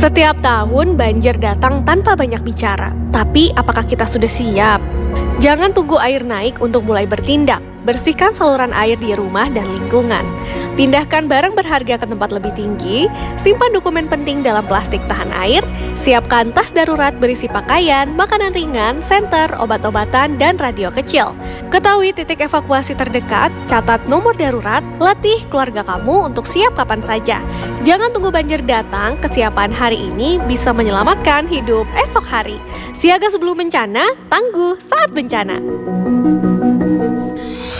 Setiap tahun banjir datang tanpa banyak bicara. Tapi apakah kita sudah siap? Jangan tunggu air naik untuk mulai bertindak. Bersihkan saluran air di rumah dan lingkungan. Pindahkan barang berharga ke tempat lebih tinggi. Simpan dokumen penting dalam plastik tahan air. Siapkan tas darurat berisi pakaian, makanan ringan, senter, obat-obatan, dan radio kecil. Ketahui titik evakuasi terdekat, catat nomor darurat, latih keluarga kamu untuk siap kapan saja. Jangan tunggu banjir datang, kesiapan hari ini bisa menyelamatkan hidup esok hari. Siaga sebelum bencana, tangguh saat bencana.